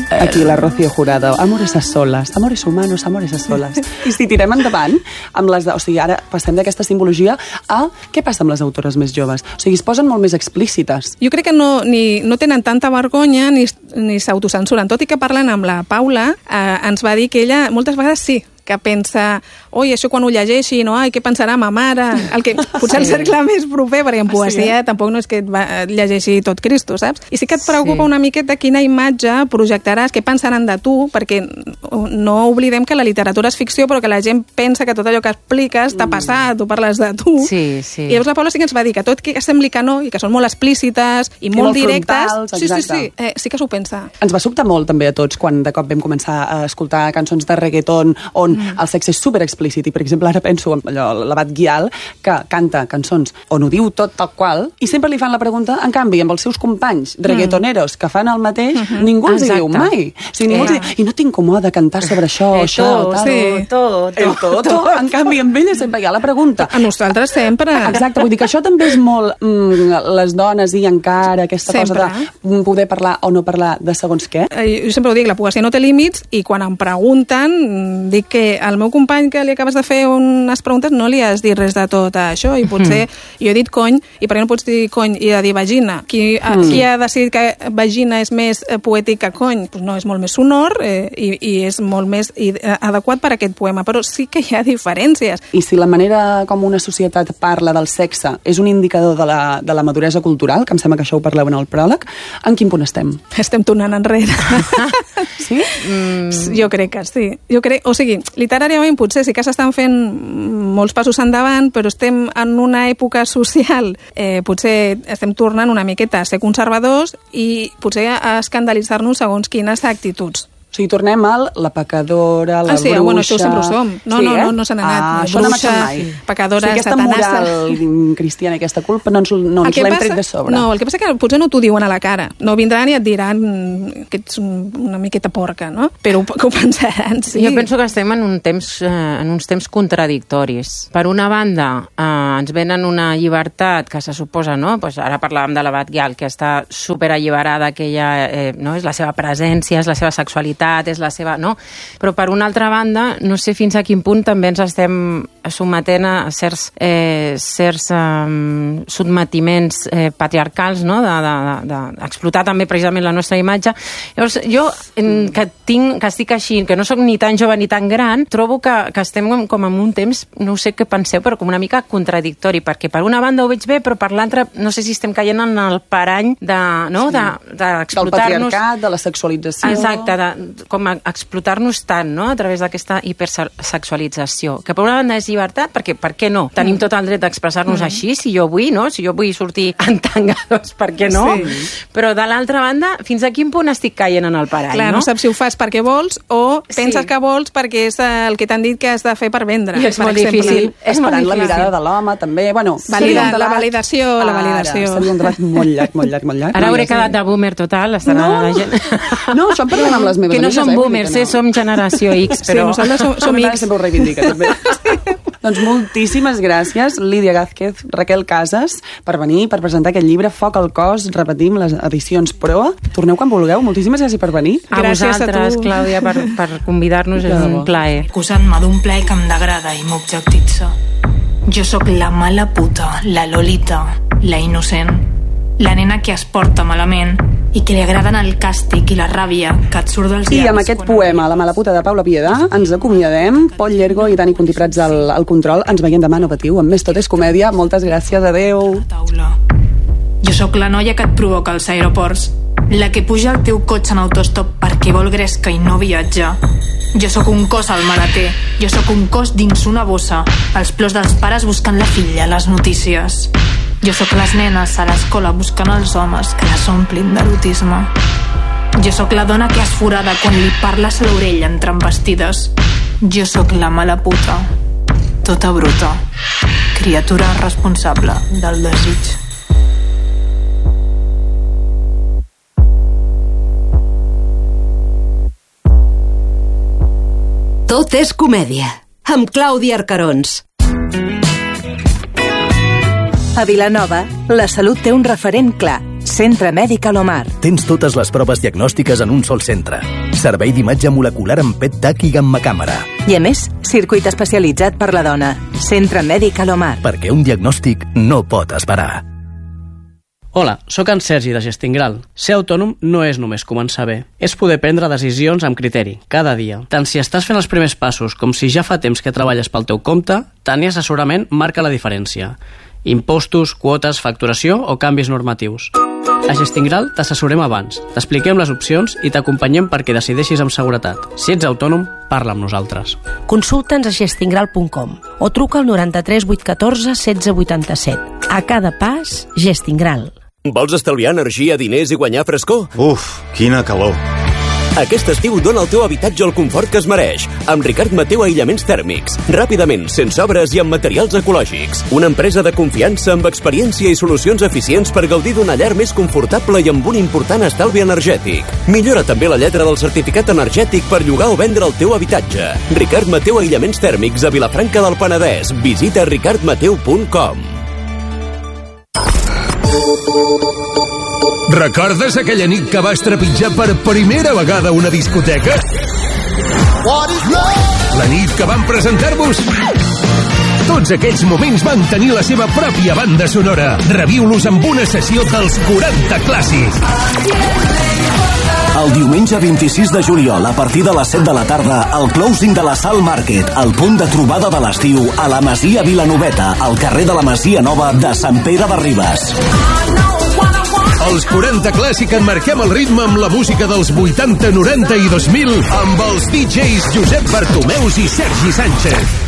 Aquí la Rocío Jurado, amores a solas, amores humanos, amores a solas. I si tirem endavant, amb les o sigui, ara passem d'aquesta simbologia a què passa amb les autores més joves? O sigui, es posen molt més explícites. Jo crec que no tenen tanta vergonya ni s'autocensuren. Tot i que parlen amb la Paula, ens va dir que ella moltes vegades sí, que pensa, oi, això quan ho llegeixi, no? Ai, què pensarà ma mare? El que potser el cercle més proper, perquè en poesia tampoc no és que et llegeixi tot Cristo, saps? I sí que et preocupa una miqueta quina imatge projectaràs, què pensaran de tu, perquè no oblidem que la literatura és ficció, però que la gent pensa que tot allò que expliques t'ha passat, tu parles de tu. Sí, sí. I llavors la Paula sí que ens va dir que tot que sembli que no, i que són molt explícites i molt directes, sí que s'ho pensa. Ens va sobtar molt també a tots quan de cop vam començar a escoltar cançons de reggaeton on el sexe és superexplícit, i per exemple ara penso en l'Abat Guial, que canta cançons on ho diu tot tal qual, i sempre li fan la pregunta, en canvi, amb els seus companys reggaetoneros que fan el mateix, ningú els diu mai. O sigui, ningú els diu, i no t'incomoda cantar sobre això, això, tal. Todo. En canvi, amb ella sempre hi ha la pregunta. A nosaltres sempre. Exacte, vull dir que això també és molt les dones i encara aquesta cosa de poder parlar o no parlar de segons què. Jo sempre ho dic, la poesia no té límits, i quan em pregunten, dic que al meu company que li acabes de fer unes preguntes no li has dit res de tot això, i potser jo he dit cony, i per què no pots dir cony i he de dir vagina? Qui ha decidit que vagina és més poètic que cony? Pues no, és molt més sonor i és molt més adequat per a aquest poema, però sí que hi ha diferències. I si la manera com una societat parla del sexe és un indicador de la maduresa cultural, que em sembla que això ho parleu en el pròleg, en quin punt estem? Estem tornant enrere. Sí? Jo crec que sí. O sigui, literàriament potser sí que s'estan fent molts passos endavant, però estem en una època social, potser estem tornant una miqueta a ser conservadors i potser a escandalitzar-nos segons quines actituds. O sigui, tornem al la pecadora, la bruixa... Bueno, això sempre ho som. No se n'ha anat. Això no m'ha anat mai. Pecadora, aquesta satanassa... moral cristiana, aquesta culpa, no ens l'hem tret de sobre. No, el que passa que potser no t'ho diuen a la cara. No vindran i et diran que ets una miqueta porca, no? Però que ho pensaran, sí. Jo penso que estem en uns temps contradictoris. Per una banda, ens venen una llibertat que se suposa, no? Pues ara parlàvem de l'Abat Guial, que està superalliberada, que ella és la seva presència, és la seva sexualitat, és la seva... No? Però per una altra banda, no sé fins a quin punt també ens estem sometent a certs sotmetiments patriarcals, no? D'explotar també precisament la nostra imatge. Llavors, jo, que estic així, que no soc ni tan jove ni tan gran, trobo que estem com en un temps, no sé què penseu, però com una mica contradictori, perquè per una banda ho veig bé, però per l'altra no sé si estem caient en el parany d'explotar-nos... Del patriarcat, de la sexualització... Exacte, com a explotar-nos tant, no?, a través d'aquesta hipersexualització, que per una banda és llibertat, perquè per què no? Tenim tot el dret d'expressar-nos així, si jo vull, no? Si jo vull sortir en tanga, doncs per què no? Sí. Però de l'altra banda, fins a quin punt estic caient en el parany, no? No saps si ho fas perquè vols o penses que vols perquè és el que t'han dit que has de fer per vendre. I és molt difícil. Esperant la mirada de l'home, també. Bueno, la validació. Seria un debat molt llarg. Ara hauré quedat de boomer total, estarà la gent... No, això en parlem amb les meves que no som boomers, som generació X, però... Sí, nosaltres som X. Sempre ho reivindica, també. Doncs moltíssimes gràcies, Lídia Gázquez, Raquel Casas, per venir, per presentar aquest llibre, Foc al cos, repetim, les edicions Proa. Torneu quan vulgueu, moltíssimes gràcies per venir. Gràcies a vosaltres, Clàudia, per convidar-nos, és un plaer. Acusant-me d'un plaer que em degrada i m'objectitza. Jo sóc la mala puta, la Lolita, la innocent, la nena que es porta malament i que li agraden el càstig i la ràbia que et surt dels llavis. I amb aquest poema, La mala puta de Paula Piedà, ens acomiadem. Pol Llergo i Dani Contiprats al control. Ens veiem demà, no patiu, amb més Tot és comèdia. Moltes gràcies, adeu. Jo sóc la noia que et provoca als aeroports, la que puja al teu cotxe en autostop perquè vol gresca i no viatjar. Jo sóc un cos al maleter, jo sóc un cos dins una bossa, els plors dels pares buscant la filla a les notícies. Jo sóc les nenes a l'escola buscant els homes que les omplin d'erotisme. Jo sóc la dona que es forada quan li parles a l'orella entre embestides. Jo sóc la mala puta, tota bruta, criatura responsable del desig. Tot és comèdia, amb Clàudia Arcarons. A Vilanova, la salut té un referent clar. Centre Mèdic Alomar. Tens totes les proves diagnòstiques en un sol centre. Servei d'imatge molecular amb PET-TAC i gammacàmera. I a més, circuit especialitzat per la dona. Centre Mèdic Alomar. Perquè un diagnòstic no pot esperar. Hola, sóc en Sergi de Gestingral. Ser autònom no és només començar bé. És poder prendre decisions amb criteri, cada dia. Tant si estàs fent els primers passos com si ja fa temps que treballes pel teu compte, tenir assessorament marca la diferència. Impostos, quotes, facturació o canvis normatius. A Gestingral t'assessorem abans, t'expliquem les opcions i t'acompanyem perquè decideixis amb seguretat. Si ets autònom, parla amb nosaltres. Consulta'ns a gestingral.com o truca al 93 814 1687. A cada pas, Gestingral. Vols estalviar energia, diners i guanyar frescor? Uf, quina calor. Aquest estiu dona al teu habitatge el confort que es mereix. Amb Ricard Mateu Aïllaments Tèrmics. Ràpidament, sense obres i amb materials ecològics. Una empresa de confiança amb experiència i solucions eficients per gaudir d'una llar més confortable i amb un important estalvi energètic. Millora també la lletra del certificat energètic per llogar o vendre el teu habitatge. Ricard Mateu Aïllaments Tèrmics a Vilafranca del Penedès. Visita ricardmateu.com. Recordes aquella nit que vas trepitjar per primera vegada una discoteca? La nit que vam presentar-vos? Tots aquells moments van tenir la seva pròpia banda sonora. Reviu-los amb una sessió dels 40 clàssics. El diumenge 26 de juliol, a partir de les 7 de la tarda, el closing de la Sal Market, el punt de trobada de l'estiu, a la Masia Vilanoveta, al carrer de la Masia Nova de Sant Pere de Ribes. Els 40 clàssic enmarquem el ritme amb la música dels 80, 90 i 2000 amb els DJs Josep Bartomeus i Sergi Sánchez.